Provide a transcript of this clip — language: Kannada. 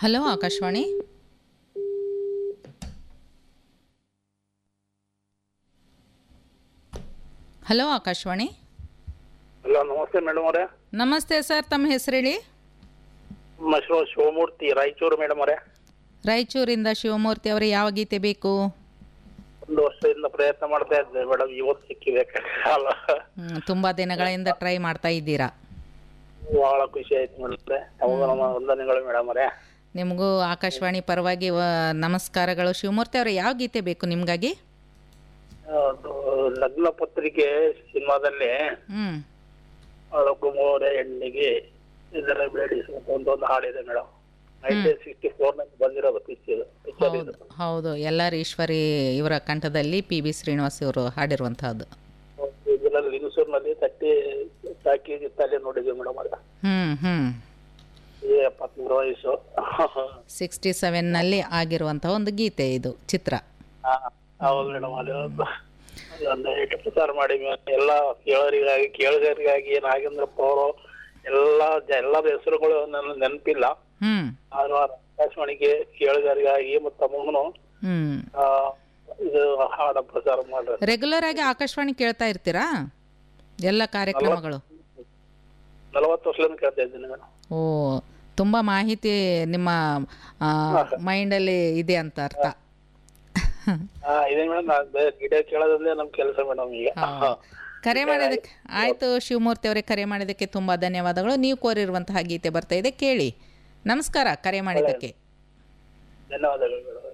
Hello Akashvani. Hello Akashvani. Hello, ನಮಸ್ತೆ ಮೇಡಮ್ ಅವರೇ. ನಮಸ್ತೆ ಸರ್, ತಮ್ಮ ಹೆಸರು ಹೇಳಿ. ಹೆಸರು ಶಿವಮೂರ್ತಿ, ರಾಯಚೂರು ಮೇಡಮ್ ಅವರೇ. ರಾಯಚೂರಿಂದ ಶಿವಮೂರ್ತಿ ಅವರೇ, ಯಾವ ಗೀತೆ ಬೇಕು? ಒಂದು ವರ್ಷದಿಂದ ಪ್ರಯತ್ನ ಮಾಡ್ತಾ ಇದ್ದೆ ಮೇಡಮ್, ಇವತ್ತು ಸಿಕ್ಕಿದೆ. ತುಂಬಾ ದಿನಗಳಿಂದ ಟ್ರೈ ಮಾಡ್ತಾ ಇದ್ದೀರಾ? ಬಹಳ ಖುಷಿ ಆಯ್ತು ಮೇಡಮ್. ನಮ್ಮ ವಂದನೆಗಳು ಮೇಡಮ್ ಅವರೇ. ನಿಮಗೂ ಆಕಾಶವಾಣಿ ಪರವಾಗಿ ನಮಸ್ಕಾರಗಳು. ಶಿವಮೂರ್ತಿ ಅವರೇ, ಯಾವ ಗೀತೆ ಬೇಕು ನಿಮ್ಗಾಗಿ? ಅದು ಲಗ್ನ ಪತ್ರಿಕೆ ಸಿನಿಮಾದಲ್ಲಿ ಅಳಗುಮೋರೆ ಹೆಣ್ಣಿಗೆ ಇದರ ಬೇಡಿಸುವಂತ ಒಂದು ಹಾಡಿದೆ ಮೇಡಮ್. 1964 ನಲ್ಲಿ ಬಂದಿರೋದು ಪಿಕ್ಚರ್. ಹೌದು, ಎಲ್ಲಾರ್ ಈಶ್ವರಿ ಇವರ ಕಂಠದಲ್ಲಿ ಪಿ.ಬಿ. ಶ್ರೀನಿವಾಸ್ ಇವರು ಹಾಡಿರುವಂತಹದ್ದು. ಇದರಲ್ಲಿ ಲಿಂಗಸೂರಿನಲ್ಲಿ ತಾಕಿ ತಲೆ ನೋಡಿದ್ವಿ ಮೇಡಮ್. ಅದ 73 ವಯಸ್ಸು. 67 ನಲ್ಲಿ ಆಗಿರುವಂತಹ ಒಂದು ಗೀತೆ, ಇದು ಚಿತ್ರ. ಹೌದು ಮೇಡಮ್. ಅದು ಪ್ರಚಾರ ಮಾಡಿ ಎಲ್ಲ ಕೇಳಗರಿಗಾಗಿ ನಾಗೇಂದ್ರಪ್ಪ ಅವರು ಎಲ್ಲರ ಹೆಸರುಗಳು ನನ್ನ ನೆನಪಿಲ್ಲ. ಆಕಾಶವಾಣಿಗೆ ಕೇಳಗರಿಗಾಗಿ ಮತ್ತು ತಮ್ಮನು ಇದು ಹಾಡ ಪ್ರಚಾರ ಮಾಡ್ರಿ. ರೆಗ್ಯುಲರ್ ಆಗಿ ಆಕಾಶವಾಣಿ ಕೇಳ್ತಾ ಇರ್ತೀರಾ ಎಲ್ಲ ಕಾರ್ಯಕ್ರಮಗಳು? 40 ವರ್ಷದಿಂದ ಕೇಳ್ತಾ ಇದ್ದೀನಿ ಮೇಡಮ್. ಓ, ತುಂಬಾ ಮಾಹಿತಿ ನಿಮ್ಮ ಮೈಂಡಲ್ಲಿ ಇದೆ ಅಂತ ಅರ್ಥ. ಇದೆ ಮೇಡಮ್. ಗಿಡ ಕೇಳೋದ್ರಲ್ಲೇ ನಮ್ ಕೆಲಸ ಮೇಡಮ್ ಈಗ. ಕರೆ ಮಾಡೋದಕ್ಕೆ ಆಯ್ತು ಶಿವಮೂರ್ತಿ ಅವರೇ, ಕರೆ ಮಾಡಿದ್ದಕ್ಕೆ ತುಂಬಾ ಧನ್ಯವಾದಗಳು. ನೀವು ಕೋರಿರುವಂತಹ ಗೀತೆ ಬರ್ತಾ ಇದೆ, ಕೇಳಿ. ನಮಸ್ಕಾರ, ಕರೆ ಮಾಡಿದ್ದಕ್ಕೆ ಧನ್ಯವಾದಗಳು ಮೇಡಮ್.